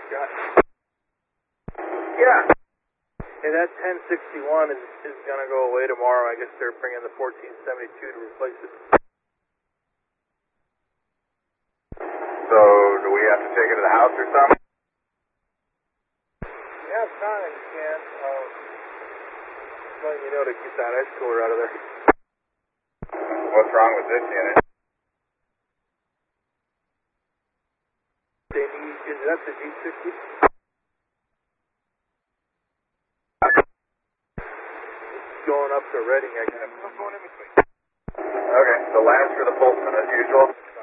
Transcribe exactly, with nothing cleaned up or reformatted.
Got it. Yeah. Hey, that ten sixty-one is, is going to go away tomorrow. I guess they're bringing the fourteen seventy-two to replace it. So, do we have to take it to the house or something? Yeah, it's fine. You can. Um, just letting you know to keep that ice cooler out of there. What's wrong with this unit? They need, is that the G sixty? It's going up to Reading, I guess. I'm going in between. Okay, so last for the Pullman as usual.